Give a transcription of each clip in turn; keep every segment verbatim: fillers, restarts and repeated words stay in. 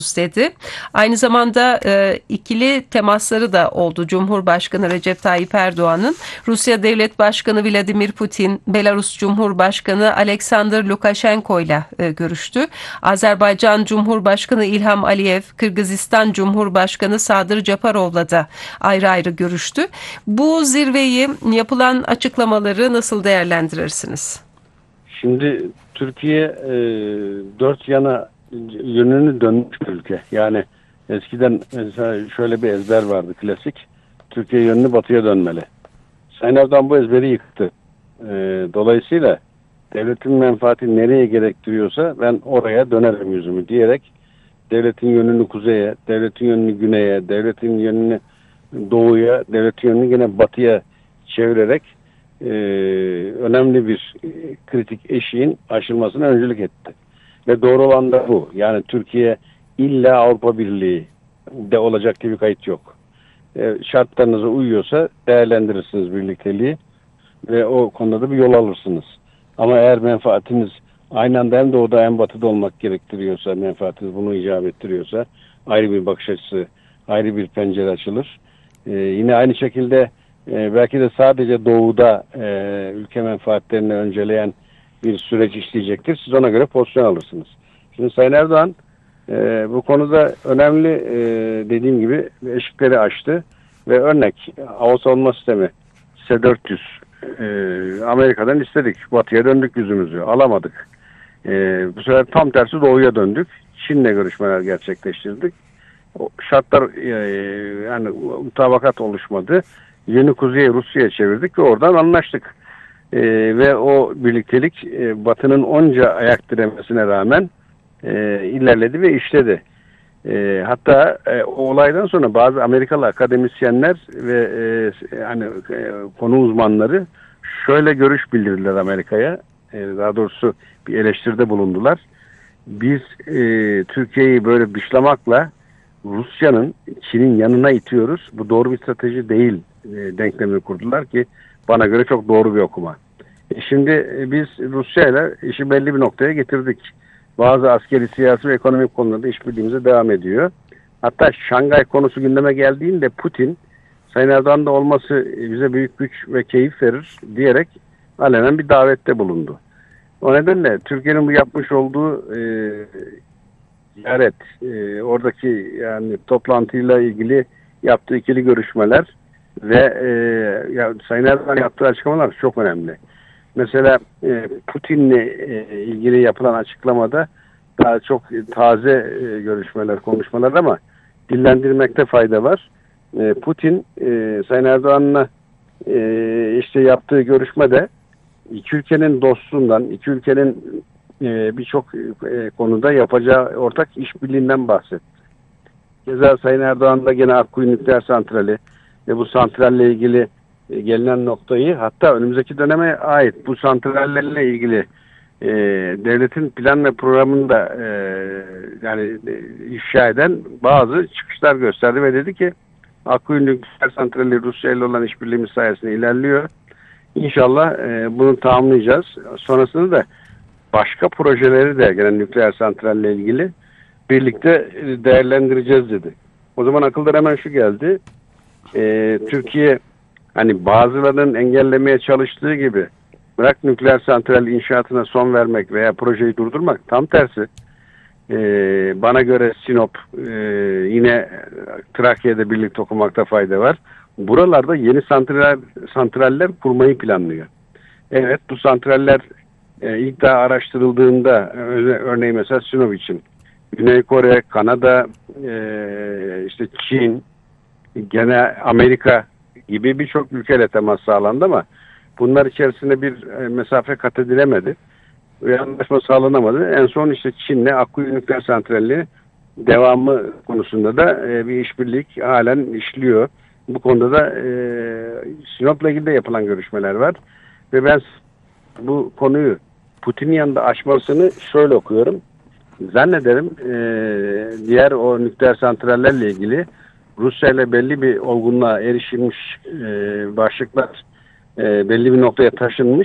dedi. Aynı zamanda e, ikili temasları da oldu. Cumhurbaşkanı Recep Tayyip Erdoğan'ın Rusya Devlet Başkanı Vladimir Putin, Belarus Cumhurbaşkanı Alexander Lukashenko ile e, görüştü. Azerbaycan Cumhurbaşkanı İlham Aliyev, Kırgızistan Cumhurbaşkanı Sadır Japarov'la da ayrı ayrı görüştü. Bu zirveyi, yapılan açıklamaları nasıl değerlendirirsiniz? Şimdi Türkiye e, dört yana yönünü dönmüş bir ülke. Yani eskiden mesela şöyle bir ezber vardı klasik. Türkiye yönünü batıya dönmeli. Sayın Erdoğan bu ezberi yıktı. E, dolayısıyla devletin menfaati nereye gerektiriyorsa ben oraya dönerim yüzümü diyerek devletin yönünü kuzeye, devletin yönünü güneye, devletin yönünü doğuya, devletin yönünü yine batıya çevirerek e, önemli bir e, kritik eşiğin aşılmasına öncülük etti. Ve doğru olan da bu. Yani Türkiye illa Avrupa Birliği de olacak diye bir kayıt yok. E, şartlarınıza uyuyorsa değerlendirirsiniz birlikteliği ve o konuda da bir yol alırsınız. Ama eğer menfaatiniz aynı anda hem doğuda hem batıda olmak gerektiriyorsa, menfaatiniz bunu icap ettiriyorsa ayrı bir bakış açısı, ayrı bir pencere açılır. E, yine aynı şekilde e, belki de sadece doğuda e, ülke menfaatlerini önceleyen bir süreç işleyecektir. Siz ona göre pozisyon alırsınız. Şimdi Sayın Erdoğan e, bu konuda önemli e, dediğim gibi eşikleri aştı ve örnek hava savunma sistemi S dört yüz e, Amerika'dan istedik. Batıya döndük yüzümüzü. Alamadık. E, bu sefer tam tersi doğuya döndük. Çin'le görüşmeler gerçekleştirdik. O şartlar e, yani mutabakat oluşmadı. Yönü kuzeye Rusya'ya çevirdik ve oradan anlaştık. Ee, ve o birliktelik e, Batı'nın onca ayak diremesine rağmen e, ilerledi ve işledi. E, hatta e, o olaydan sonra bazı Amerikalı akademisyenler ve e, yani e, konu uzmanları şöyle görüş bildirdiler Amerika'ya. E, daha doğrusu bir eleştiride bulundular. Biz e, Türkiye'yi böyle dışlamakla Rusya'nın Çin'in yanına itiyoruz. Bu doğru bir strateji değil e, denklemini kurdular ki bana göre çok doğru bir okuma. E şimdi biz Rusya ile işi belli bir noktaya getirdik. Bazı askeri, siyasi ve ekonomik konularda işbirliğimize devam ediyor. Hatta Şangay konusu gündeme geldiğinde Putin, Sayın Erdoğan'da olması bize büyük güç ve keyif verir diyerek alenen bir davette bulundu. O nedenle Türkiye'nin bu yapmış olduğu e, ziyaret, e, oradaki yani toplantıyla ilgili yaptığı ikili görüşmeler ve e, ya, Sayın Erdoğan yaptığı açıklamalar çok önemli. Mesela e, Putin'le e, ilgili yapılan açıklamada daha çok taze e, görüşmeler, konuşmalar ama dillendirmekte fayda var. E, Putin, e, Sayın Erdoğan'la e, işte yaptığı görüşmede iki ülkenin dostluğundan, iki ülkenin e, birçok e, konuda yapacağı ortak işbirliğinden bahsetti. Keza Sayın Erdoğan da gene Akkuyu Nükleer Santrali ve bu santralle ilgili e, gelinen noktayı hatta önümüzdeki döneme ait bu santrallerle ilgili e, devletin plan ve programında e, yani e, ifşa eden bazı çıkışlar gösterdi ve dedi ki Akkuyu Nükleer Santrali Rusya ile olan işbirliğimiz sayesinde ilerliyor. İnşallah e, bunu tamamlayacağız. Sonrasında da başka projeleri de gelen nükleer santralle ilgili birlikte değerlendireceğiz dedi. O zaman akıllara hemen şu geldi. E, Türkiye hani bazılarının engellemeye çalıştığı gibi bırak nükleer santral inşaatına son vermek veya projeyi durdurmak, tam tersi. E, bana göre Sinop e, yine Trakya'da birlikte okumakta fayda var. Buralarda yeni santral, santraller kurmayı planlıyor. Evet, bu santraller e, ilk daha araştırıldığında e, örneğin mesela Sinop için Güney Kore, Kanada, e, işte Çin, gene Amerika gibi birçok ülkeyle temas sağlandı ama bunlar içerisinde bir e, mesafe kat edilemedi ve anlaşma sağlanamadı. En son işte Çin'le Akkuyu Nükleer Santrali devamı konusunda da e, bir işbirlik halen işliyor. Bu konuda da e, Sinop'la ilgili de yapılan görüşmeler var. Ve ben bu konuyu Putin'in yanında açmasını şöyle okuyorum. Zannederim e, diğer o nükleer santrallerle ilgili Rusya ile belli bir olgunluğa erişilmiş e, başlıklar e, belli bir noktaya taşınmış.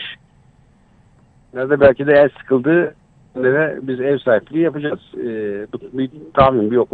Nerede belki de el sıkıldığı ve biz ev sahipliği yapacağız. E, bu bir tahmin, bir okuma.